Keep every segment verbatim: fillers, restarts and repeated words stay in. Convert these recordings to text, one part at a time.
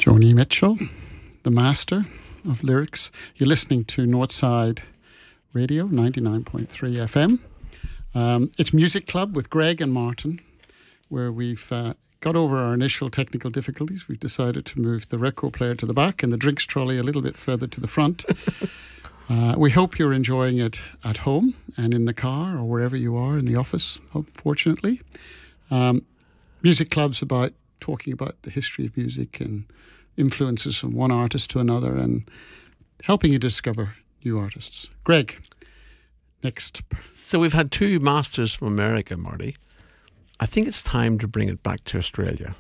Joni Mitchell, the master of lyrics. You're listening to Northside Radio, ninety-nine point three F M. Um, it's Music Club with Greg and Martin, where we've uh, got over our initial technical difficulties. We've decided to move the record player to the back and the drinks trolley a little bit further to the front. uh, we hope you're enjoying it at home and in the car or wherever you are in the office, fortunately. Um, Music Club's about talking about the history of music and influences from one artist to another and helping you discover new artists. Greg, next. So we've had two masters from America, Marty. I think it's time to bring it back to Australia.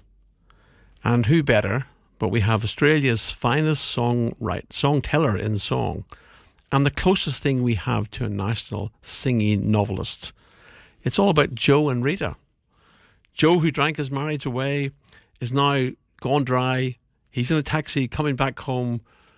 And who better, but we have Australia's finest song right, song teller in song, and the closest thing we have to a national singing novelist. It's all about Joe and Rita. Joe, who drank his marriage away, is now gone dry. He's in a taxi coming back home.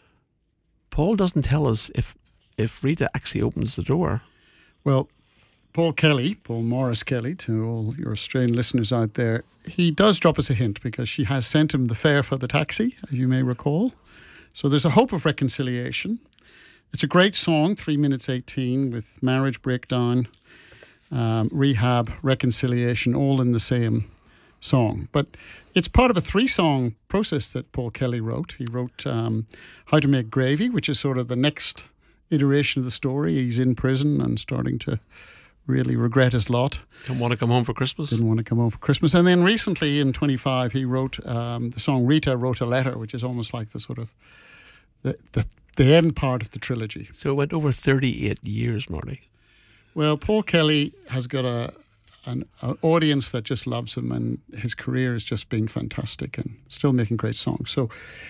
Paul doesn't tell us if if Rita actually opens the door. Well, Paul Kelly, Paul Morris Kelly, to all your Australian listeners out there, he does drop us a hint because she has sent him the fare for the taxi, as you may recall. So there's a hope of reconciliation. It's a great song, three minutes eighteen, with marriage breakdown, um, rehab, reconciliation, all in the same song. But it's part of a three-song process that Paul Kelly wrote. He wrote um, How to Make Gravy, which is sort of the next iteration of the story. He's in prison and starting to really regret his lot. Didn't want to come home for Christmas. Didn't want to come home for Christmas. And then recently, in twenty-five, he wrote um, the song Rita Wrote a Letter, which is almost like the sort of the, the, the end part of the trilogy. So it went over thirty-eight years, Marty. Well, Paul Kelly has got a An, an audience that just loves him, and his career has just been fantastic and still making great songs. So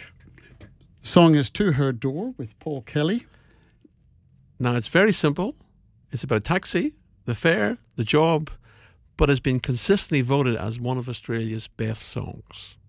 the song is To Her Door with Paul Kelly. Now, it's very simple. It's about a taxi, the fare, the job, but has been consistently voted as one of Australia's best songs.